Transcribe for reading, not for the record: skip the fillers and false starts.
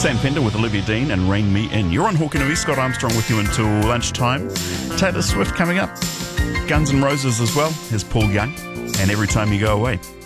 Sam Fender with Olivia Dean and Rein Me In. You're on Hawkinui. Scott Armstrong with you until lunchtime. Taylor Swift coming up. Guns N' Roses as well. Here's Paul Young. And Every Time You Go Away.